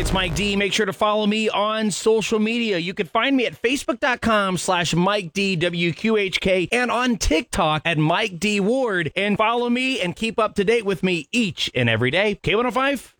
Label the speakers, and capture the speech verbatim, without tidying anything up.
Speaker 1: it's Mike D. Make sure to follow me on social media. You can find me at facebook.com slash Mike D W Q H K and on TikTok at Mike D Ward. And follow me and keep up to date with me each and every day. K one oh five